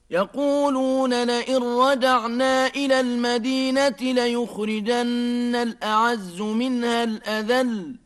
يقولون لئن رجعنا إلى المدينة ليخرجن الأعز منها الأذل